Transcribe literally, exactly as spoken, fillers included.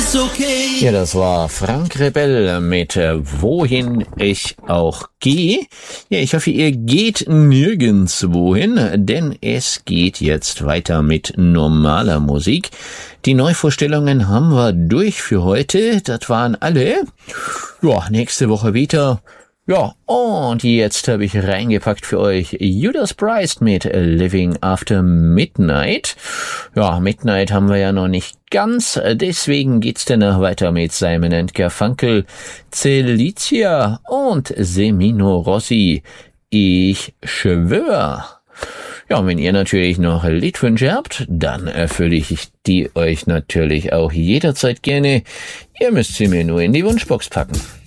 ist okay. Ja, das war Frank Rebell mit äh, Wohin ich auch gehe. Ja, ich hoffe, ihr geht nirgends wohin, denn es geht jetzt weiter mit normaler Musik. Die Neuvorstellungen haben wir durch für heute. Das waren alle. Ja, nächste Woche wieder. Ja, und jetzt habe ich reingepackt für euch Judas Priest mit Living After Midnight. Ja, Midnight haben wir ja noch nicht ganz, deswegen geht's danach weiter mit Simon and Garfunkel, Celicia und Semino Rossi. Ich schwör. Ja, und wenn ihr natürlich noch Liedwünsche habt, dann erfülle ich die euch natürlich auch jederzeit gerne. Ihr müsst sie mir nur in die Wunschbox packen.